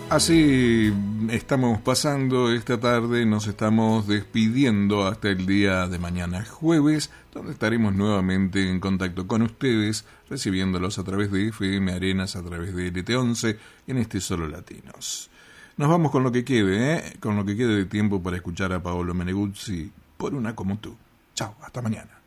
Así estamos pasando esta tarde, nos estamos despidiendo hasta el día de mañana jueves, donde estaremos nuevamente en contacto con ustedes, recibiéndolos a través de FM Arenas, a través de LT11, en este Solo Latinos. Nos vamos con lo que quede, con lo que quede de tiempo para escuchar a Paolo Meneguzzi, Por una como tú. Chao, hasta mañana.